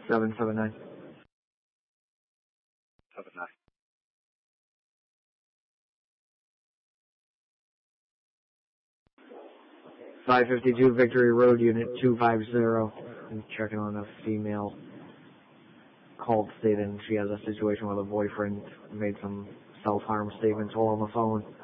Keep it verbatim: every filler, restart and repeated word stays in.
seven seven nine. Seven nine. five fifty-two Victory Road, Unit two five zero. I'm checking on a female. Called stating she has a situation with a boyfriend. Made some self-harm statements while on the phone.